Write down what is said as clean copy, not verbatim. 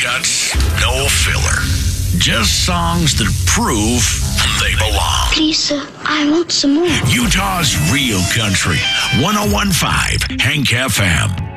guts, no filler. Just songs that prove they belong. Please, sir, I want some more. Utah's real country. 101.5 Hank FM.